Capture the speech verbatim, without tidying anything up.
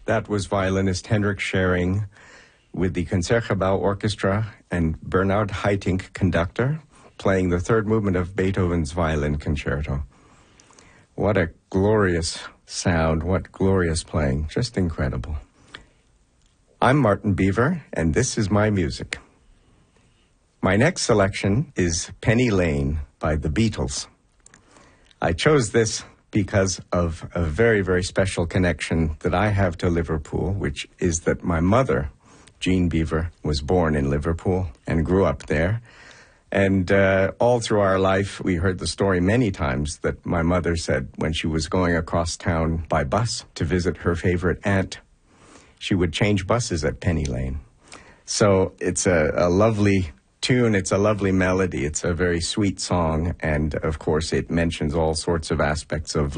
That was violinist Henrik Schering with the Concertgebouw Orchestra and Bernard Haitink, conductor, playing the third movement of Beethoven's Violin Concerto. What a glorious sound, what glorious playing, just incredible. I'm Martin Beaver, and this is my music. My next selection is Penny Lane by the Beatles. I chose this because of a very, very special connection that I have to Liverpool, which is that my mother, Jean Beaver, was born in Liverpool and grew up there. And uh, all through our life, we heard the story many times that my mother said when she was going across town by bus to visit her favorite aunt, she would change buses at Penny Lane. So it's a, a lovely tune, it's a lovely melody, it's a very sweet song, and of course it mentions all sorts of aspects of